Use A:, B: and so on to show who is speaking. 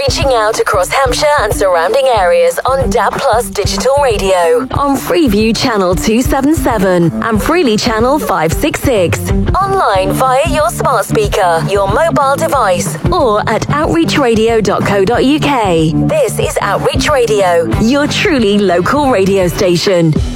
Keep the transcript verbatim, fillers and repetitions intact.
A: reaching out across Hampshire and surrounding areas on D A B Plus Digital Radio, on Freeview Channel two seventy-seven and Freely Channel five sixty-six. Online via your smart speaker, your mobile device, or at outreach radio dot co dot uk. This is Outreach Radio, your truly local radio station.